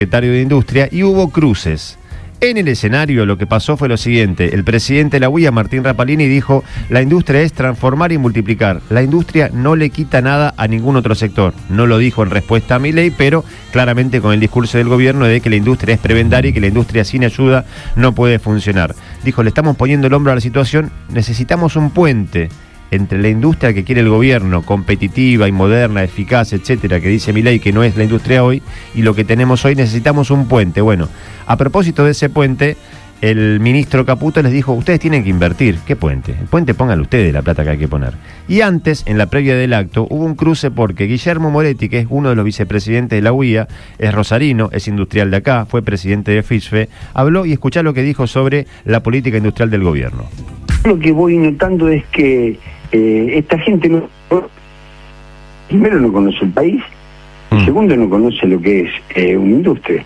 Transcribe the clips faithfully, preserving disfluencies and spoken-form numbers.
secretario de Industria, y hubo cruces. En el escenario lo que pasó fue lo siguiente: el presidente de la U I A, Martín Rapalini, dijo: la industria es transformar y multiplicar. La industria no le quita nada a ningún otro sector. No lo dijo en respuesta a Milei, pero claramente con el discurso del gobierno de que la industria es prebendaria y que la industria sin ayuda no puede funcionar. Dijo: le estamos poniendo el hombro a la situación, necesitamos un puente entre la industria que quiere el gobierno, competitiva y moderna, eficaz, etcétera, que dice Milei que no es la industria hoy, y lo que tenemos hoy. Necesitamos un puente. Bueno, a propósito de ese puente, el ministro Caputo les dijo: ustedes tienen que invertir. ¿Qué puente? El puente pónganlo ustedes la plata que hay que poner. Y antes, en la previa del acto, hubo un cruce porque Guillermo Moretti, que es uno de los vicepresidentes de la U I A, es rosarino, es industrial de acá, fue presidente de FISFE, habló y escuchá lo que dijo sobre la política industrial del gobierno. Lo que voy notando es que eh, esta gente no, primero no conoce el país, mm. y segundo no conoce lo que es eh, una industria.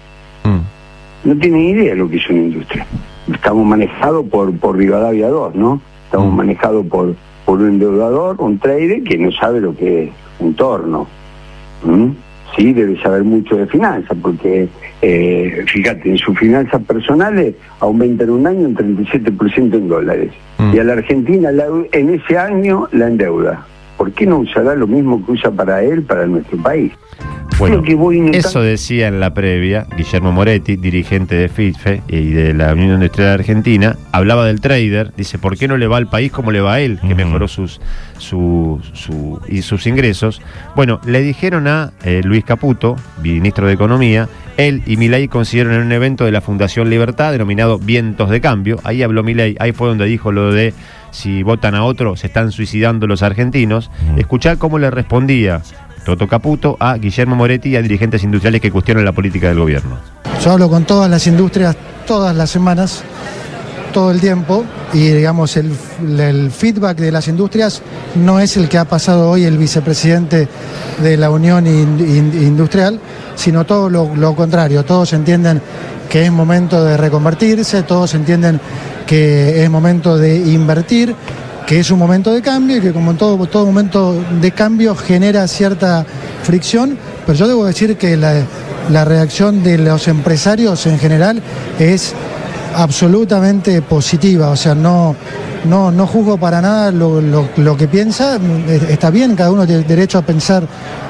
Mm. No tienen idea de lo que es una industria. Estamos manejados por, por Rivadavia dos, ¿no? Estamos mm. manejados por, por un endeudador, un trader que no sabe lo que es un torno. ¿Mm? Sí, debe saber mucho de finanzas, porque, eh, fíjate, en sus finanzas personales aumentan un año un treinta y siete por ciento en dólares. Mm. Y a la Argentina la, en ese año la endeuda. ¿Por qué no usará lo mismo que usa para él, para nuestro país? Bueno, eso decía en la previa Guillermo Moretti, dirigente de FISFE y de la Unión Industrial Argentina. Hablaba del trader, dice: ¿por qué no le va al país como le va a él, que uh-huh. mejoró sus, su, su, y sus ingresos? Bueno, le dijeron a eh, Luis Caputo, ministro de Economía, él y Milei coincidieron en un evento de la Fundación Libertad denominado Vientos de Cambio. Ahí habló Milei, ahí fue donde dijo lo de: si votan a otro se están suicidando los argentinos. Uh-huh. Escuchá cómo le respondía Toto Caputo a Guillermo Moretti y a dirigentes industriales que cuestionan la política del gobierno. Yo hablo con todas las industrias todas las semanas, todo el tiempo, y digamos el, el feedback de las industrias no es el que ha pasado hoy el vicepresidente de la Unión Industrial, sino todo lo, lo contrario. Todos entienden que es momento de reconvertirse, todos entienden que es momento de invertir, que es un momento de cambio y que como en todo, todo momento de cambio genera cierta fricción, pero yo debo decir que la, la reacción de los empresarios en general es absolutamente positiva. O sea, no, no, no juzgo para nada lo, lo, lo que piensa. Está bien, cada uno tiene derecho a pensar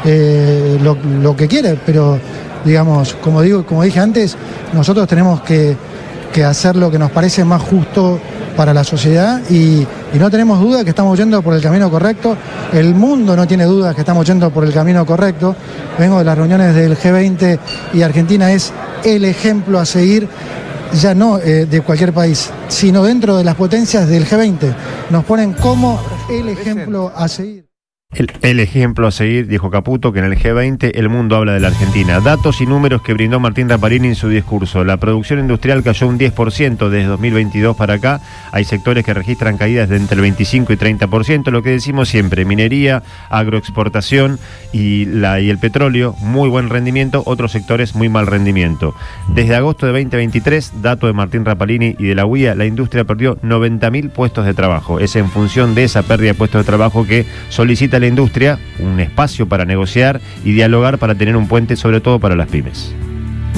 eh, lo, lo que quiere, pero digamos, como digo, como dije antes, nosotros tenemos que, que hacer lo que nos parece más justo para la sociedad, y, y no tenemos duda que estamos yendo por el camino correcto. El mundo no tiene dudas que estamos yendo por el camino correcto. Vengo de las reuniones del G veinte y Argentina es el ejemplo a seguir, ya no eh, de cualquier país, sino dentro de las potencias del G veinte. Nos ponen como el ejemplo a seguir. El, el ejemplo a seguir, dijo Caputo, que en el G veinte el mundo habla de la Argentina. Datos y números que brindó Martín Rapalini en su discurso. La producción industrial cayó un diez por ciento desde dos mil veintidós para acá. Hay sectores que registran caídas de entre el veinticinco y treinta por ciento, lo que decimos siempre: minería, agroexportación y, la, y el petróleo, muy buen rendimiento, otros sectores muy mal rendimiento. Desde agosto de veinte veintitrés, dato de Martín Rapalini y de la U I A, la industria perdió noventa mil puestos de trabajo. Es en función de esa pérdida de puestos de trabajo que solicita la industria un espacio para negociar y dialogar, para tener un puente, sobre todo para las pymes.